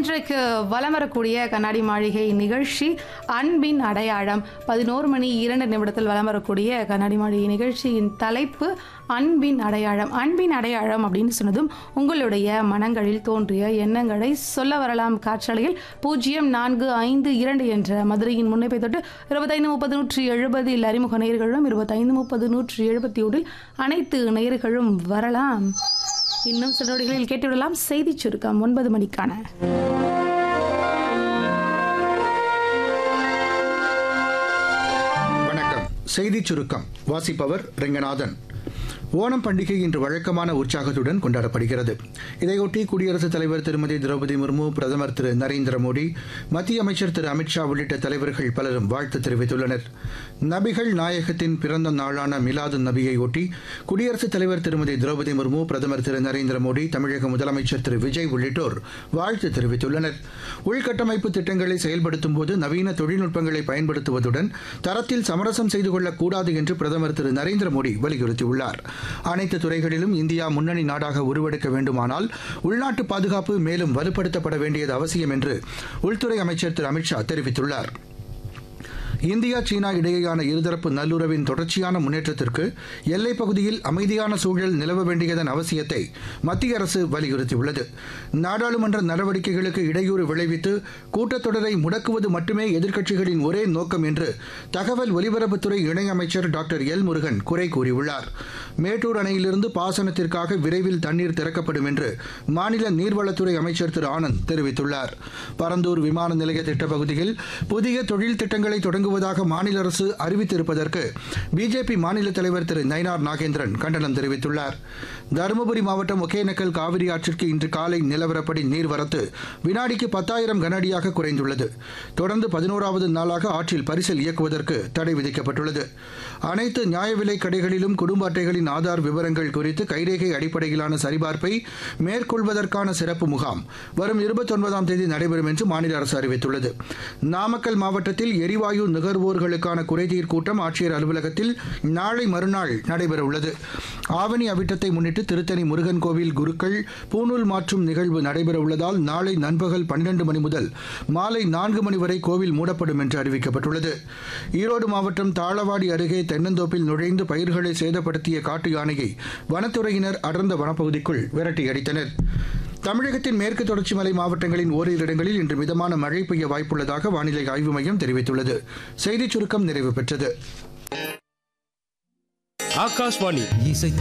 இன்றைக்கு வலம் வரக்கூடிய கண்ணாடி மாளிகை நிகழ்ச்சி அன்பின் அடையாளம். 11:02 வலம் வரக்கூடிய கண்ணாடி மாளிகை நிகழ்ச்சியின் தலைப்பு அன்பின் அடையாளம். அன்பின் அடையாளம் அப்படின்னு சொன்னதும் உங்களுடைய மனங்களில் தோன்றிய எண்ணங்களை சொல்ல வரலாம். காற்றலையில் 0452 என்ற மதுரையின் முன்னைப்பை தொட்டு 2530-170 அறிமுக நேயர்களும் 2530-171 அனைத்து நேயர்களும் வரலாம். இன்னும் சில நொடிகளில் கேட்டுவிடலாம் செய்தி சுருக்கம் 9 மணிக்கான. வணக்கம். செய்தி சுருக்கம் வாசிப்பவர் ரெங்கநாதன். ஓணம் பண்டிகை இன்று வழக்கமான உற்சாகத்துடன் கொண்டாடப்படுகிறது. இதையொட்டி குடியரசுத் தலைவர் திருமதி திரௌபதி முர்மு, பிரதமர் திரு நரேந்திர மோடி, மத்திய அமைச்சர் திரு அமித்ஷா உள்ளிட்ட தலைவர்கள் பலரும் வாழ்த்து தெரிவித்துள்ளனர். நபிகள் நாயகத்தின் பிறந்த நாளான மிலாது நபியை ஒட்டி குடியரசுத் தலைவர் திருமதி திரௌபதி முர்மு, பிரதமர் திரு நரேந்திர மோடி, தமிழக முதலமைச்சர் திரு விஜய் உள்ளிட்டோர் வாழ்த்து தெரிவித்துள்ளனர். உள்கட்டமைப்பு திட்டங்களை செயல்படுத்தும் போது நவீன தொழில்நுட்பங்களை பயன்படுத்துவதுடன் தரத்தில் சமரசம் செய்து கொள்ளக்கூடாது என்று பிரதமர் திரு நரேந்திர மோடி வலியுறுத்தியுள்ளார். அனைத்து துறைகளிலும் இந்தியா முன்னணி நாடாக உருவெடுக்க வேண்டுமானால் உள்நாட்டு பாதுகாப்பு மேலும் வலுப்படுத்தப்பட வேண்டியது அவசியம் என்று உள்துறை அமைச்சர் திரு அமித்ஷா தெரிவித்துள்ளார். இந்தியா சீனா இடையேயான இருதரப்பு நல்லுறவின் தொடர்ச்சியான முன்னேற்றத்திற்கு எல்லைப் பகுதியில் அமைதியான சூழல் நிலவ வேண்டியதன் அவசியத்தை மத்திய அரசு வலியுறுத்தியுள்ளது. நாடாளுமன்ற நடவடிக்கைகளுக்கு இடையூறு விளைவித்து கூட்டத்தொடரை முடக்குவது மட்டுமே எதிர்க்கட்சிகளின் ஒரே நோக்கம் என்று தகவல் ஒலிபரப்புத்துறை இணையமைச்சர் டாக்டர் எல் முருகன் குறை கூறியுள்ளார். மேட்டூர் அணையிலிருந்து பாசனத்திற்காக விரைவில் தண்ணீர் திறக்கப்படும் என்று மாநில நீர்வளத்துறை அமைச்சர் திரு ஆனந்த் தெரிவித்துள்ளார். பரந்தூர் விமான நிலைய திட்டப்பகுதியில் புதிய தொழில் திட்டங்களை தொடங்குவதாக மாநில அரசு அறிவித்திருப்பதற்கு பிஜேபி மாநில தலைவர் திரு நயினார் நாகேந்திரன் கண்டனம் தெரிவித்துள்ளார். தருமபுரி மாவட்டம் ஒகேனக்கல் காவிரி ஆற்றிற்கு இன்று காலை நிலவரப்படி நீர்வரத்து வினாடிக்கு 10,000 கனஅடியாக குறைந்துள்ளது. தொடர்ந்து 11வது நாளாக ஆற்றில் பரிசல் இயக்குவதற்கு தடை விதிக்கப்பட்டுள்ளது. அனைத்து நியாய விலைக் கடைகளிலும் குடும்ப அட்டைகளின் ஆதார் விவரங்கள் குறித்து கைரேகை அடிப்படையிலான சரிபார்ப்பை மேற்கொள்வதற்கான சிறப்பு முகாம் வரும் 29ஆம் தேதி நடைபெறும் என்று மாநில அரசு அறிவித்துள்ளது. நாமக்கல் மாவட்டத்தில் எரிவாயு நுகர்வோர்களுக்கான குறைதீர் கூட்டம் ஆட்சியர் அலுவலகத்தில் நாளை மறுநாள் நடைபெறவுள்ளது. ஆவணி அவிட்டத்தை முன்னிட்டு திருத்தணி முருகன் கோவில் குருக்கள் பூணூல் மாற்றும் நிகழ்வு நடைபெறவுள்ளதால் நாளை நண்பகல் 12 மணி முதல் மாலை 4 மணி வரை கோவில் மூடப்படும் என்று அறிவிக்கப்பட்டுள்ளது. ஈரோடு மாவட்டம் தாளவாடி அருகே தென்னந்தோப்பில் நுழைந்து பயிர்களை சேதப்படுத்திய காட்டு யானையை வனத்துறையினர் அடர்ந்த வனப்பகுதிக்குள் விரட்டியடித்தனர். தமிழகத்தின் மேற்கு தொடர்ச்சி மலை மாவட்டங்களின் ஓரிரு இடங்களில் இன்று மிதமான மழை பெய்ய வாய்ப்புள்ளதாக வானிலை ஆய்வு மையம் தெரிவித்துள்ளது. செய்திச் சுருக்கம் நிறைவு பெற்றது. ஆகாஷ்வாணி